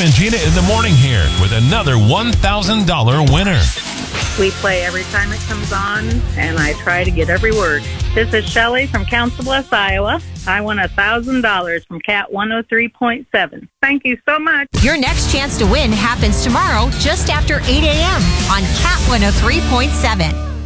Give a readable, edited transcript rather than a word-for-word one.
and Gina in the morning here with another $1,000 winner. We play every time it comes on, and I try to get every word. This is Shelley from Council Bluffs, Iowa. I won $1,000 from Cat 103.7. Thank you so much. Your next chance to win happens tomorrow just after 8 a.m. on Cat 103.7.